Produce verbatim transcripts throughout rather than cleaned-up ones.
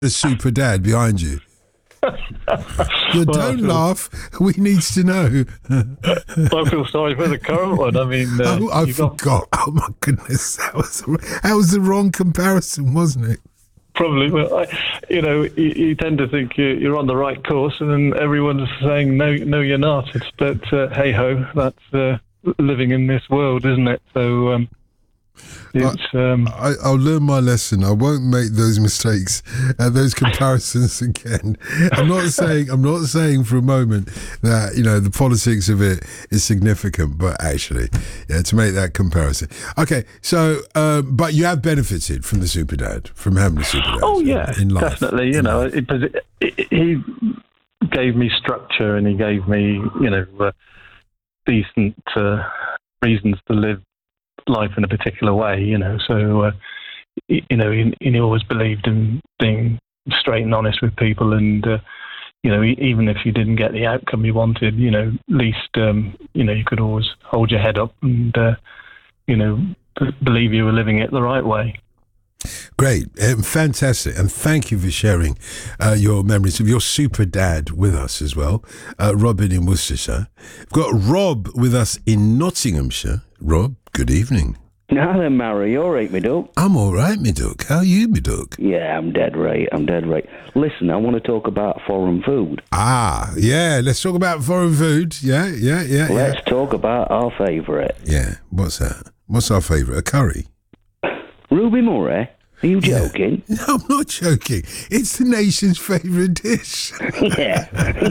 the super dad behind you. You don't well, laugh. We need to know. I feel sorry for the current one. I mean, uh, oh, I forgot. Got... Oh my goodness, that was that was the wrong comparison, wasn't it? Probably. Well, I, you know, you, you tend to think you're on the right course, and then everyone's saying no, no, you're not. It's, but uh, hey ho, that's uh, living in this world, isn't it? So. Um, It's, um, I, I'll learn my lesson. I won't make those mistakes, uh, those comparisons again. I'm not saying I'm not saying for a moment that you know the politics of it is significant, but actually, yeah, to make that comparison. Okay, so uh, but you have benefited from the super dad, from having the super dad. Oh yeah, in, in life, definitely. You know, it, it, it, he gave me structure, and he gave me you know uh, decent uh, reasons to live life in a particular way, you know. So, uh, you know, he, he always believed in being straight and honest with people, and uh, you know, even if you didn't get the outcome you wanted, you know, at least um, you know you could always hold your head up and uh, you know b- believe you were living it the right way. Great, um, fantastic, and thank you for sharing uh, your memories of your super dad with us as well, uh, Robin in Worcestershire. We've got Rob with us in Nottinghamshire. Rob, good evening. Now then, Mary, you all right, me duck? I'm all right, me duck. How are you, me duck? Yeah, I'm dead right, I'm dead right. Listen, I want to talk about foreign food. Ah, yeah, let's talk about foreign food. Yeah, yeah, yeah, Let's yeah. talk about our favourite. Yeah, what's that? What's our favourite? A curry? Ruby Murray? Are you joking? Yeah. No, I'm not joking. It's the nation's favourite dish. Yeah.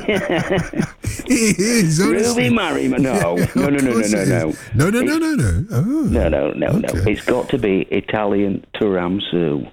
It is, honestly. Ruby Murray? No. Yeah, no, no, no, no, no, no. No, no, no, no, no. Oh. No, no, no, okay. no. It's got to be Italian tiramisu.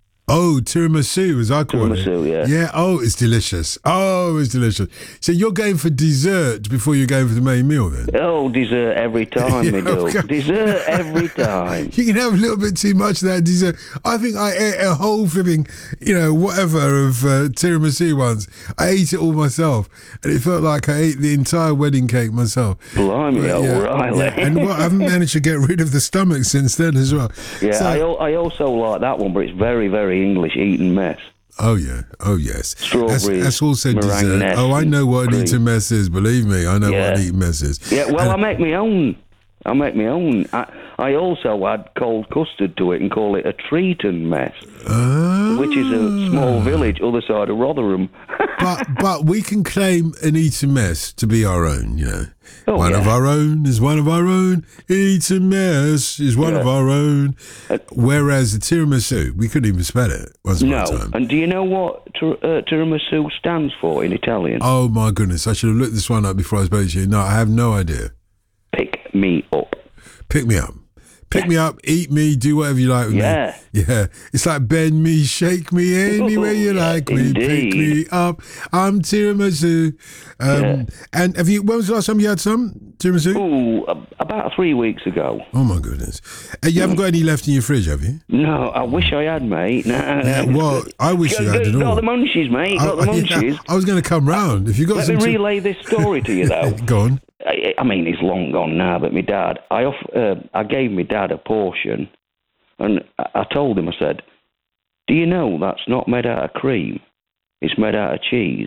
Oh, tiramisu, as I call tiramisu, it. yeah. Yeah, oh, it's delicious. Oh, it's delicious. So you're going for dessert before you're going for the main meal, then? Oh, dessert every time, yeah, me do. okay. Dessert every time. You can have a little bit too much of that dessert. I think I ate a whole flipping, you know, whatever of uh, tiramisu once. I ate it all myself, and it felt like I ate the entire wedding cake myself. Blimey, But, yeah, O'Reilly. Yeah. And well, I haven't managed to get rid of the stomach since then as well. Yeah, so, I, I also like that one, but it's very, very English eating mess. Oh yeah, oh yes. Strawberries, that's, that's also dessert. meringue, Oh, I know what an cream. eating mess is. Believe me, I know Yeah. what an eating mess is. Yeah, well, And- I make my own. I make my own. I, I also add cold custard to it and call it a Treaton mess, Ah. which is a small village other side of Rotherham. but but we can claim an eating mess to be our own, you know. Oh, one yeah. of our own is one of our own. Eating mess is one Yeah. of our own. Uh, Whereas the tiramisu, we couldn't even spell it once upon No, a time. and do you know what tir- uh, tiramisu stands for in Italian? Oh my goodness, I should have looked this one up before I spoke to you. No, I have no idea. Pick me up. Pick me up. Pick me up, eat me, do whatever you like with Yeah. me. Yeah. It's like bend me, shake me any way you Yeah, like me. Pick indeed. me up. I'm tiramisu. Um, Yeah. And have you? When was the last time you had some tiramisu? Ooh, a- about three weeks ago. Oh my goodness! Uh, you haven't got any left in your fridge, have you? No, I wish I had, mate. No, Yeah, well, I wish got, you had it got all. the munchies, mate. Got the I, munchies. yeah, I was going to come round if you got Let some. me ti- relay this story to you, though. Go on. I, I mean, he's long gone now, but my dad, I off, uh, I gave my dad a portion, and I, I told him, I said, do you know that's not made out of cream? It's made out of cheese.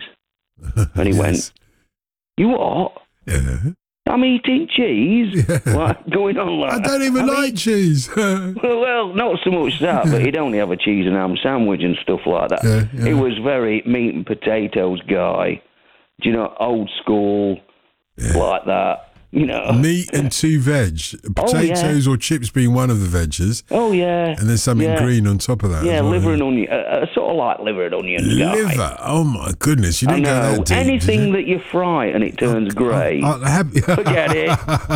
And he Yes. went, you what? Yeah. I'm eating cheese? Yeah. What? Going on like I don't even I'm like cheese. Well, well, not so much that, but he'd only have a cheese and ham sandwich and stuff like that. Yeah, yeah. He was very meat and potatoes guy. Do you know, old school, Yeah. like that. You know. Meat and two veg, potatoes or chips being one of the veggies, Oh, yeah. and then something yeah. green on top of that. Yeah, as well, liver yeah. and onion. Uh, uh, sort of like liver and onion guy. Liver. Oh my goodness! You I didn't go know. that deep. did Anything you? that you fry and it turns grey, I'll have- forget it.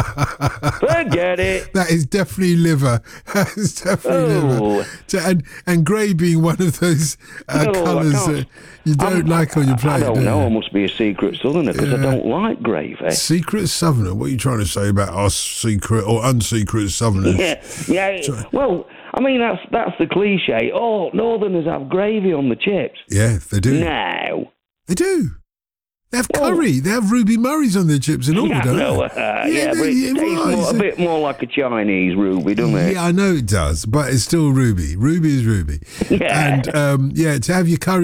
Forget it. That is definitely liver. That is definitely Oh. liver. So, and and grey being one of those uh, No, I colours can't. that you don't I'm- like on your plate. I don't do know. I you? must be a secret southerner because I Yeah. don't like gravy. Secret Southerner. What are you trying to say about us secret or unsecret Southerners? Yeah, yeah. Well, I mean that's that's the cliche. Oh, Northerners have gravy on the chips. Yeah, they do. No. They do. They have Well- curry. They have Ruby Murrays on their chips and all, Yeah, don't no, they? uh, yeah, but they- it tastes right, more, a so- bit more like a Chinese ruby, doesn't it? Yeah, I know it does, but it's still Ruby. Ruby is Ruby. Yeah. And um, yeah, to have your curry